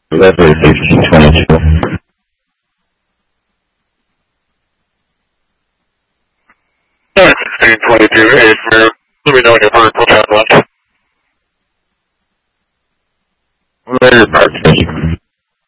Letter 1622. Letter 1622, hey, Samir. Let me know when you're heard. We'll chat lunch. Letter Park Station.